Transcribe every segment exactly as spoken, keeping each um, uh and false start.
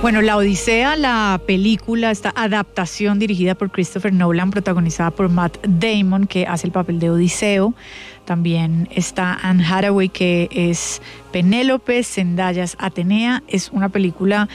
Bueno, La Odisea, la película, esta adaptación dirigida por Christopher Nolan, protagonizada por Matt Damon, que hace el papel de Odiseo. También está Anne Hathaway, que es Penélope, Zendaya es Atenea. Es una película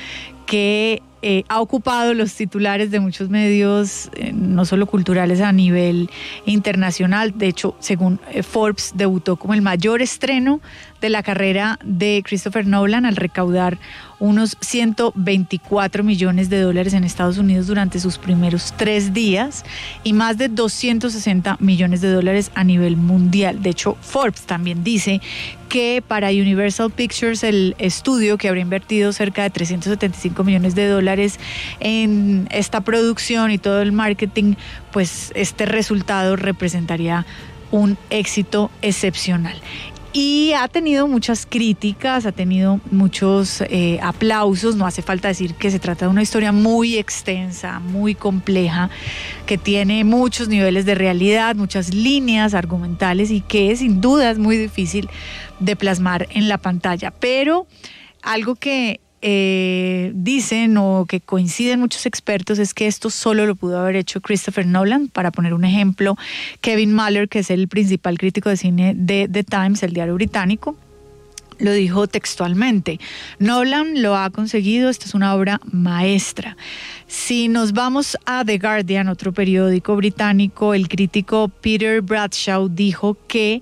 que eh, ha ocupado los titulares de muchos medios, eh, no solo culturales, a nivel internacional. De hecho, según eh, Forbes, debutó como el mayor estreno de la carrera de Christopher Nolan al recaudar unos ciento veinticuatro millones de dólares en Estados Unidos durante sus primeros tres días y más de doscientos sesenta millones de dólares a nivel mundial. De hecho, Forbes también dice que para Universal Pictures, el estudio que habría invertido cerca de trescientos setenta y cinco millones de dólares en esta producción y todo el marketing, pues este resultado representaría un éxito excepcional. Y ha tenido muchas críticas, ha tenido muchos eh, aplausos. No hace falta decir que se trata de una historia muy extensa, muy compleja, que tiene muchos niveles de realidad, muchas líneas argumentales y que sin duda es muy difícil de plasmar en la pantalla. Pero algo que Eh, dicen o que coinciden muchos expertos es que esto solo lo pudo haber hecho Christopher Nolan. Para poner un ejemplo, Kevin Mahler, que es el principal crítico de cine de The Times, el diario británico, lo dijo textualmente: Nolan lo ha conseguido, esta es una obra maestra. Si nos vamos a The Guardian, otro periódico británico, el crítico Peter Bradshaw dijo que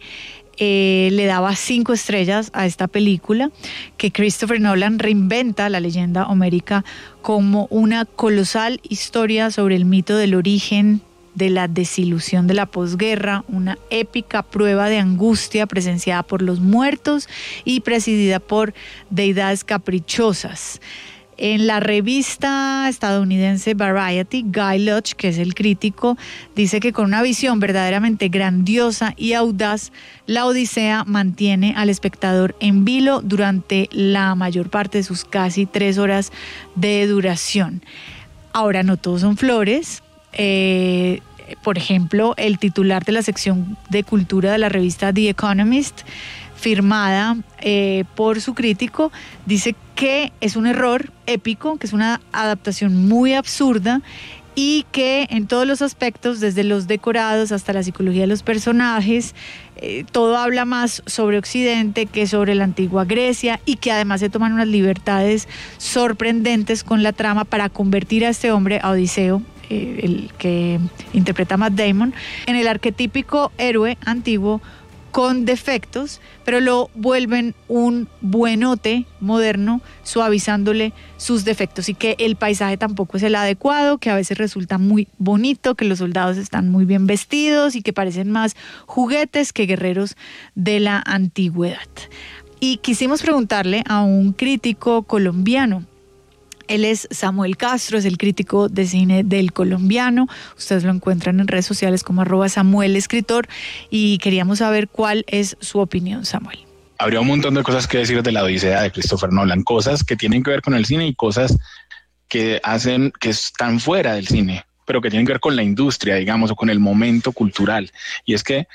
Eh, le daba cinco estrellas a esta película, que Christopher Nolan reinventa la leyenda homérica como una colosal historia sobre el mito del origen de la desilusión de la posguerra, una épica prueba de angustia presenciada por los muertos y presidida por deidades caprichosas. En la revista estadounidense Variety, Guy Lodge, que es el crítico, dice que con una visión verdaderamente grandiosa y audaz, La Odisea mantiene al espectador en vilo durante la mayor parte de sus casi tres horas de duración. Ahora, no todos son flores. Eh, por ejemplo, el titular de la sección de cultura de la revista The Economist, firmada eh, por su crítico, dice que es un error épico, que es una adaptación muy absurda y que en todos los aspectos, desde los decorados hasta la psicología de los personajes, eh, todo habla más sobre Occidente que sobre la antigua Grecia, y que además se toman unas libertades sorprendentes con la trama para convertir a este hombre, a Odiseo, eh, el que interpreta Matt Damon, en el arquetípico héroe antiguo con defectos, pero lo vuelven un buenote moderno, suavizándole sus defectos, y que el paisaje tampoco es el adecuado, que a veces resulta muy bonito, que los soldados están muy bien vestidos y que parecen más juguetes que guerreros de la antigüedad. Y quisimos preguntarle a un crítico colombiano. Él es Samuel Castro, es el crítico de cine del Colombiano. Ustedes lo encuentran en redes sociales como arroba Samuel Escritor, y queríamos saber cuál es su opinión, Samuel. Habría un montón de cosas que decir de La Odisea de Christopher Nolan, cosas que tienen que ver con el cine y cosas que hacen, que están fuera del cine, pero que tienen que ver con la industria, digamos, o con el momento cultural. Y es que,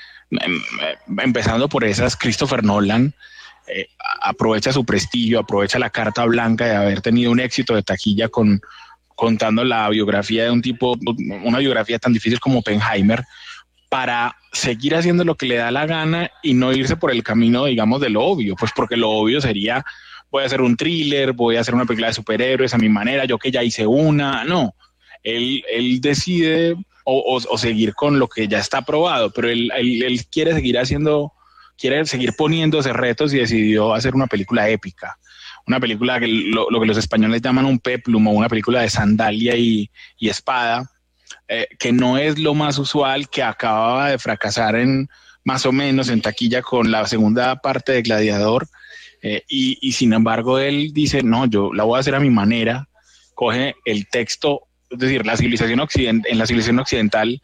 empezando por esas, Christopher Nolan Eh, aprovecha su prestigio, aprovecha la carta blanca de haber tenido un éxito de taquilla con, contando la biografía de un tipo, una biografía tan difícil como Oppenheimer, para seguir haciendo lo que le da la gana y no irse por el camino, digamos, de lo obvio, pues porque lo obvio sería: voy a hacer un thriller, voy a hacer una película de superhéroes a mi manera, yo que ya hice una. No, él, él decide o, o, o seguir con lo que ya está probado, pero él, él, él quiere seguir haciendo quiere seguir poniéndose retos y decidió hacer una película épica, una película que lo, lo que los españoles llaman un peplum, o una película de sandalia y, y espada, eh, que no es lo más usual, que acababa de fracasar en más o menos en taquilla con la segunda parte de Gladiador, eh, y, y sin embargo él dice: no, yo la voy a hacer a mi manera. Coge el texto, es decir, la civilización occident- en la civilización occidental,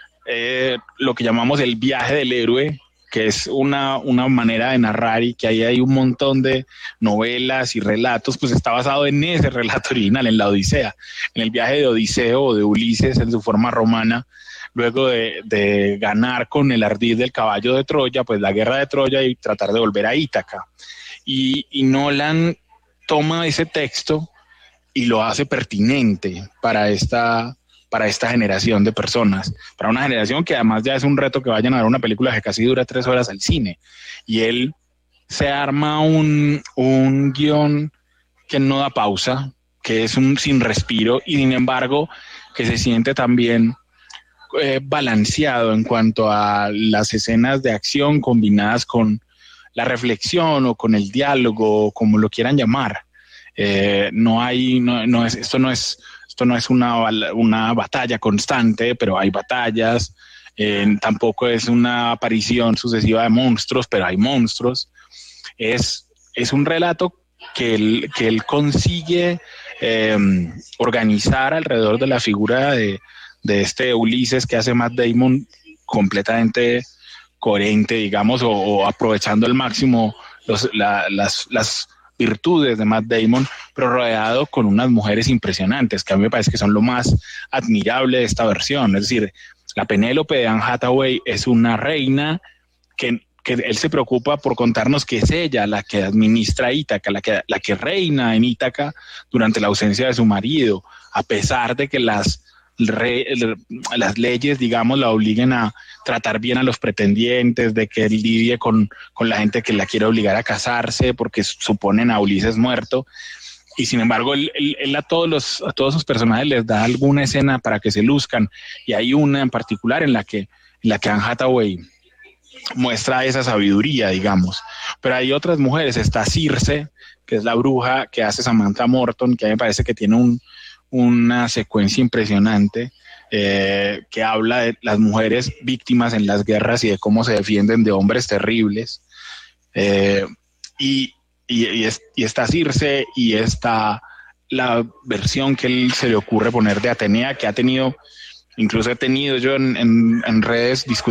eh, lo que llamamos el viaje del héroe, que es una, una manera de narrar, y que ahí hay un montón de novelas y relatos, pues está basado en ese relato original, en la Odisea, en el viaje de Odiseo o de Ulises en su forma romana, luego de, de ganar con el ardid del caballo de Troya, pues la guerra de Troya, y tratar de volver a Ítaca. Y, y Nolan toma ese texto y lo hace pertinente para esta, para esta generación de personas, para una generación que además ya es un reto que vayan a ver una película que casi dura tres horas al cine. Y él se arma un, un guión que no da pausa, que es un sin respiro y sin embargo que se siente también eh, balanceado en cuanto a las escenas de acción combinadas con la reflexión o con el diálogo, como lo quieran llamar. Eh, no hay, no, no es, esto no es, esto no es una, una batalla constante, pero hay batallas. Eh, tampoco es una aparición sucesiva de monstruos, pero hay monstruos. Es, es un relato que él, que él consigue eh, organizar alrededor de la figura de, de este Ulises que hace Matt Damon completamente coherente, digamos, o, o aprovechando al máximo los, la, las, las virtudes de Matt Damon, pero rodeado con unas mujeres impresionantes, que a mí me parece que son lo más admirable de esta versión. Es decir, la Penélope de Anne Hathaway es una reina que, que él se preocupa por contarnos que es ella la que administra Ítaca, la que, la que reina en Ítaca durante la ausencia de su marido, a pesar de que las Re, las leyes, digamos, la obliguen a tratar bien a los pretendientes, de que él lidie con, con la gente que la quiere obligar a casarse porque suponen a Ulises muerto. Y sin embargo, él, él, él a, todos los, a todos sus personajes les da alguna escena para que se luzcan. Y hay una en particular en la que, en la que Anne Hathaway muestra esa sabiduría, digamos. Pero hay otras mujeres, está Circe, que es la bruja que hace Samantha Morton, que a mí me parece que tiene un una secuencia impresionante eh, que habla de las mujeres víctimas en las guerras y de cómo se defienden de hombres terribles. Eh, y, y, y, es, y está Circe y está la versión que él se le ocurre poner de Atenea, que ha tenido, incluso he tenido yo en, en, en redes discusiones